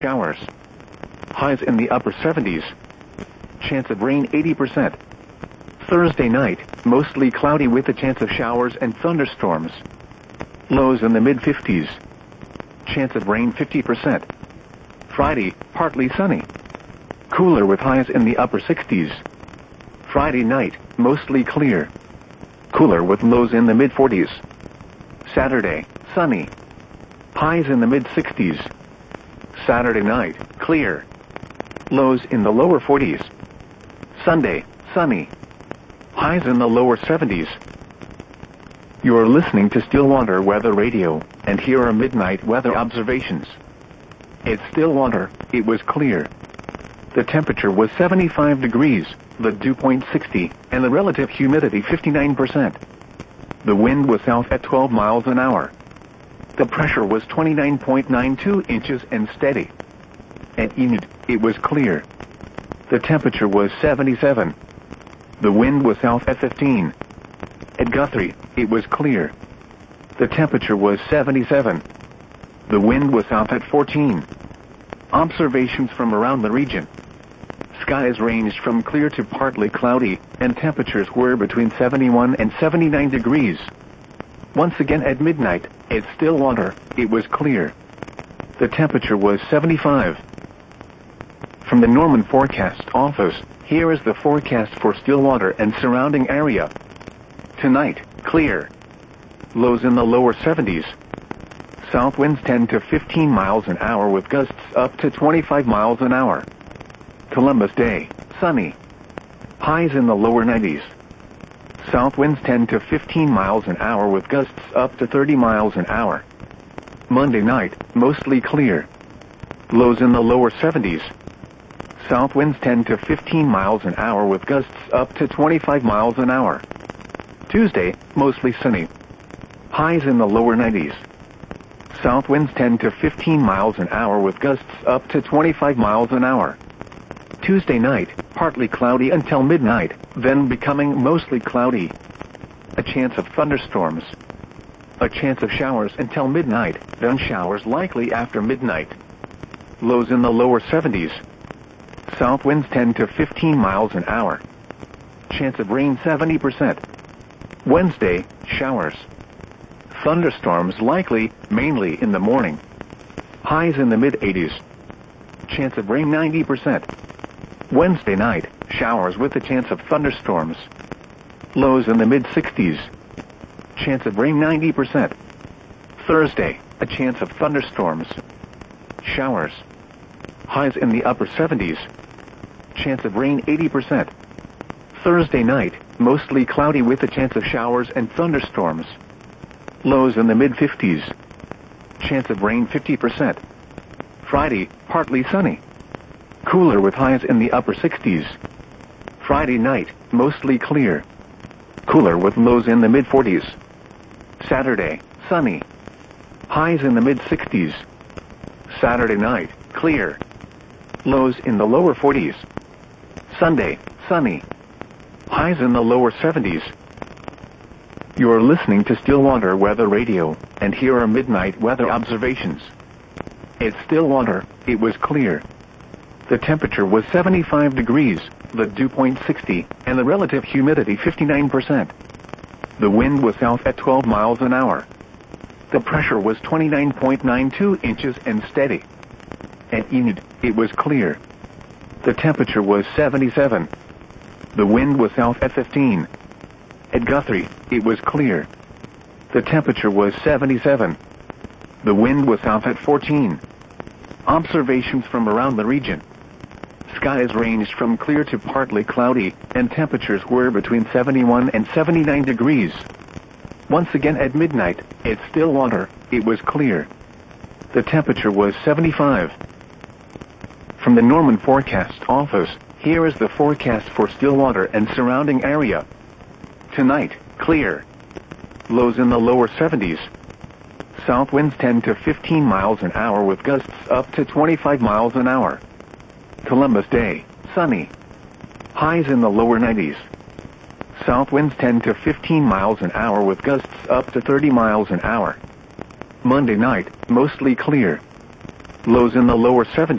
Showers. Highs in the upper 70s. Chance of rain 80%. Thursday night, mostly cloudy with a chance of showers and thunderstorms. Lows in the mid-50s. Chance of rain 50%. Friday, partly sunny. Cooler with highs in the upper 60s. Friday night, mostly clear. Cooler with lows in the mid-40s. Saturday, sunny. Highs in the mid-60s. Saturday night, clear. Lows in the lower 40s. Sunday, sunny. Highs in the lower 70s. You're listening to Stillwater Weather Radio, and here are midnight weather observations. At Stillwater, it was clear. The temperature was 75 degrees, the dew point 60, and the relative humidity 59%. The wind was south at 12 miles an hour. The pressure was 29.92 inches and steady. At Enid, it was clear. The temperature was 77. The wind was south at 15. At Guthrie, it was clear. The temperature was 77. The wind was south at 14. Observations from around the region. Skies ranged from clear to partly cloudy, and temperatures were between 71 and 79 degrees. Once again at midnight, at Stillwater, it was clear. The temperature was 75. From the Norman Forecast Office, here is the forecast for Stillwater and surrounding area. Tonight, clear. Lows in the lower 70s. South winds 10 to 15 miles an hour with gusts up to 25 miles an hour. Columbus Day, sunny. Highs in the lower 90s. South winds 10 to 15 miles an hour with gusts up to 30 miles an hour. Monday night, mostly clear. Lows in the lower 70s. South winds 10 to 15 miles an hour with gusts up to 25 miles an hour. Tuesday, mostly sunny. Highs in the lower 90s. South winds 10 to 15 miles an hour with gusts up to 25 miles an hour. Tuesday night, partly cloudy until midnight, then becoming mostly cloudy. A chance of thunderstorms. A chance of showers until midnight, then showers likely after midnight. Lows in the lower 70s. South winds 10 to 15 miles an hour. Chance of rain 70%. Wednesday, showers. Thunderstorms likely, mainly in the morning. Highs in the mid-80s. Chance of rain 90%. Wednesday night, showers with a chance of thunderstorms. Lows in the mid-60s. Chance of rain 90%. Thursday, a chance of thunderstorms. Showers. Highs in the upper 70s. Chance of rain 80%. Thursday night, mostly cloudy with a chance of showers and thunderstorms. Lows in the mid-50s. Chance of rain 50%. Friday, partly sunny. Cooler with highs in the upper 60s. Friday night, mostly clear. Cooler with lows in the mid-40s. Saturday, sunny. Highs in the mid-60s. Saturday night, clear. Lows in the lower 40s. Sunday, sunny. Highs in the lower 70s. You're listening to Stillwater Weather Radio, and here are midnight weather observations. At Stillwater, it was clear. The temperature was 75 degrees, the dew point 60, and the relative humidity 59%. The wind was south at 12 miles an hour. The pressure was 29.92 inches and steady. At Enid, it was clear. The temperature was 77. The wind was south at 15. At Guthrie, it was clear. The temperature was 77. The wind was south at 14. Observations from around the region. Skies ranged from clear to partly cloudy, and temperatures were between 71 and 79 degrees. Once again at midnight, at Stillwater, it was clear. The temperature was 75. From the Norman Forecast Office, here is the forecast for Stillwater and surrounding area. Tonight, clear. Lows in the lower 70s. South winds 10 to 15 miles an hour with gusts up to 25 miles an hour. Columbus Day, sunny. Highs in the lower 90s. South winds 10 to 15 miles an hour with gusts up to 30 miles an hour. Monday night, mostly clear. Lows in the lower 70s.